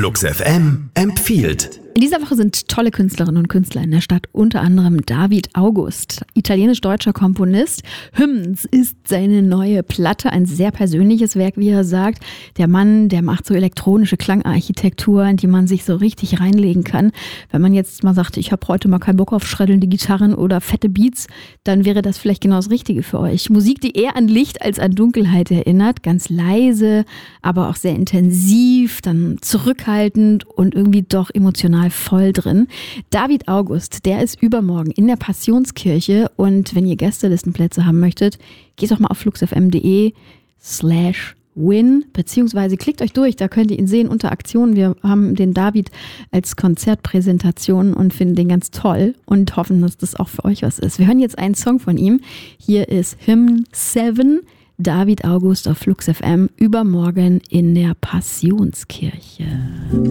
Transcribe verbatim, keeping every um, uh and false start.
Flux F M empfiehlt. In dieser Woche sind tolle Künstlerinnen und Künstler in der Stadt, unter anderem David August, italienisch-deutscher Komponist. Hymns ist seine neue Platte, ein sehr persönliches Werk, wie er sagt. Der Mann, der macht so elektronische Klangarchitektur, in die man sich so richtig reinlegen kann. Wenn man jetzt mal sagt, ich habe heute mal keinen Bock auf schreddelnde Gitarren oder fette Beats, dann wäre das vielleicht genau das Richtige für euch. Musik, die eher an Licht als an Dunkelheit erinnert, ganz leise, aber auch sehr intensiv, dann zurückhaltend und irgendwie doch emotional voll drin. David August, der ist übermorgen in der Passionskirche und wenn ihr Gästelistenplätze haben möchtet, geht doch mal auf fluxfm.de slash win, beziehungsweise klickt euch durch, da könnt ihr ihn sehen unter Aktionen. Wir haben den David als Konzertpräsentation und finden den ganz toll und hoffen, dass das auch für euch was ist. Wir hören jetzt einen Song von ihm. Hier ist Hymn sieben, David August auf Flux F M, übermorgen in der Passionskirche.